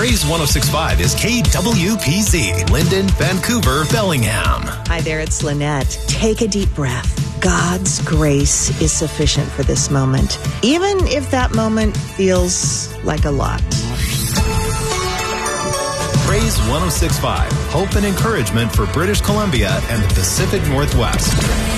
Praise 106.5 is KWPZ, Linden, Vancouver, Bellingham. Hi there, it's Lynette. Take a deep breath. God's grace is sufficient for this moment, even if that moment feels like a lot. Praise 106.5, hope and encouragement for British Columbia and the Pacific Northwest.